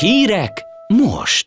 Hírek most!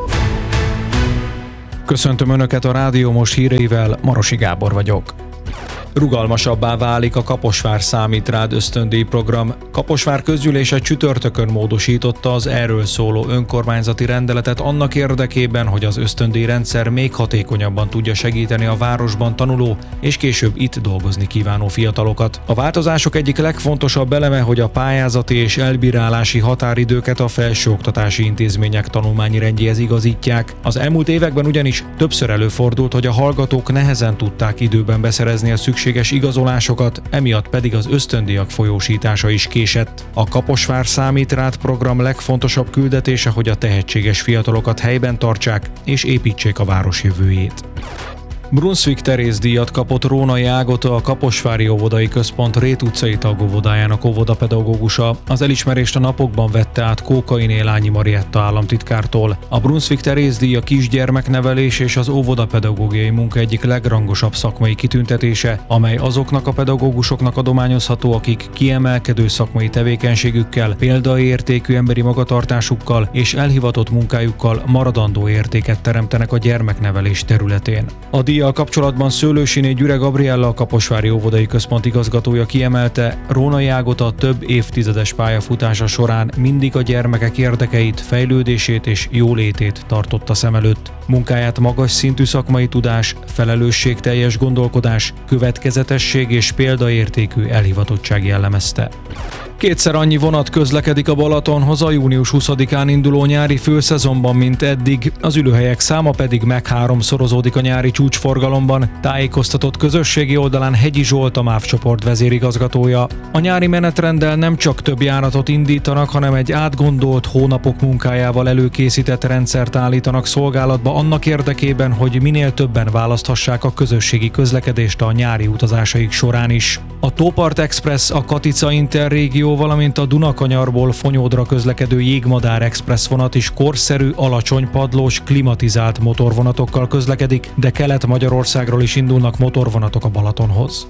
Köszöntöm Önöket a Rádió Most híreivel, Marosi Gábor vagyok. Rugalmasabbá válik a Kaposvár Számít Rád ösztöndíj program. Kaposvár közgyűlése csütörtökön módosította az erről szóló önkormányzati rendeletet annak érdekében, hogy az ösztöndíj rendszer még hatékonyabban tudja segíteni a városban tanuló és később itt dolgozni kívánó fiatalokat. A változások egyik legfontosabb eleme, hogy a pályázati és elbírálási határidőket a felsőoktatási intézmények tanulmányi rendjéhez igazítják. Az elmúlt években ugyanis többször előfordult, hogy a hallgatók nehezen tudták időben beszerezni a szükséges igazolásokat, emiatt pedig az ösztöndíjak folyósítása is késett. A Kaposvár Számít Rád program legfontosabb küldetése, hogy a tehetséges fiatalokat helyben tartsák és építsék a város jövőjét. Brunswick Teréz díjat kapott Rónai Ágota, a Kaposvári Óvodai Központ Rét utcai tagóvodájának óvodapedagógusa. Az elismerést a napokban vette át Kókainé Lányi Marietta államtitkártól. A Brunswick Teréz díj a kisgyermeknevelés és az óvodapedagógiai munka egyik legrangosabb szakmai kitüntetése, amely azoknak a pedagógusoknak adományozható, akik kiemelkedő szakmai tevékenységükkel, példaértékű emberi magatartásukkal és elhivatott munkájukkal maradandó értéket teremtenek a gyermeknevelés területén. A díjjal kapcsolatban Szőlősiné Gyüre Gabriella, a Kaposvári Óvodai Központ igazgatója kiemelte, Rónai Ágota több évtizedes pályafutása során mindig a gyermekek érdekeit, fejlődését és jólétét tartotta szem előtt. Munkáját magas szintű szakmai tudás, felelősségteljes gondolkodás, következetesség és példaértékű elhivatottság jellemezte. Kétszer annyi vonat közlekedik a Balatonhoz a június 20-án induló nyári főszezonban, mint eddig, az ülőhelyek száma pedig megháromszorozódik a nyári csúcsforgalomban, tájékoztatott közösségi oldalán Hegyi Zsolt, a MÁV csoport vezérigazgatója. A nyári menetrenddel nem csak több járatot indítanak, hanem egy átgondolt, hónapok munkájával előkészített rendszert állítanak szolgálatba annak érdekében, hogy minél többen választhassák a közösségi közlekedést a nyári utazásaik során is. A Tópart Express, a Katica Interrégió, valamint a Dunakanyarból Fonyódra közlekedő Jégmadár Express vonat is korszerű, alacsony padlós, klimatizált motorvonatokkal közlekedik, de Kelet-Magyarországról is indulnak motorvonatok a Balatonhoz.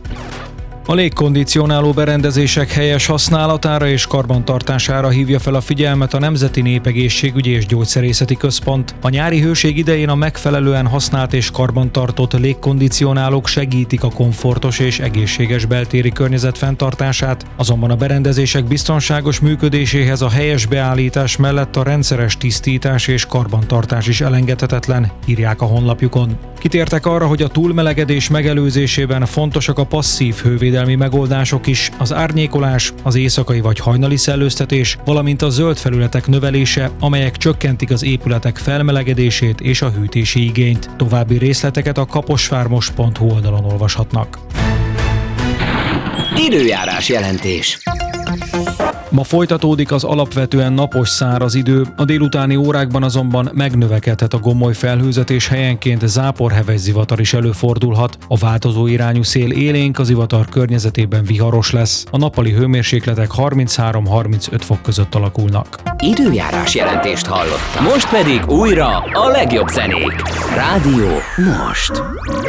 A légkondicionáló berendezések helyes használatára és karbantartására hívja fel a figyelmet a Nemzeti Népegészségügyi és Gyógyszerészeti Központ. A nyári hőség idején a megfelelően használt és karbantartott légkondicionálók segítik a komfortos és egészséges beltéri környezet fenntartását, azonban a berendezések biztonságos működéséhez a helyes beállítás mellett a rendszeres tisztítás és karbantartás is elengedhetetlen, írják a honlapjukon. Kitértek arra, hogy a túlmelegedés megelőzésében fontosak a passzív hővédelmi megoldások is, az árnyékolás, az éjszakai vagy hajnali szellőztetés, valamint a zöld felületek növelése, amelyek csökkentik az épületek felmelegedését és a hűtési igényt. További részleteket a kaposvármos.hu oldalon olvashatnak. Időjárás jelentés. Ma folytatódik az alapvetően napos száraz idő, a délutáni órákban azonban megnövekedhet a gomoly felhőzet és helyenként záporheves zivatar is előfordulhat. A változó irányú szél élénk, a zivatar környezetében viharos lesz. A nappali hőmérsékletek 33-35 fok között alakulnak. Időjárás jelentést hallottam. Most pedig újra a legjobb zenék. Rádió Most.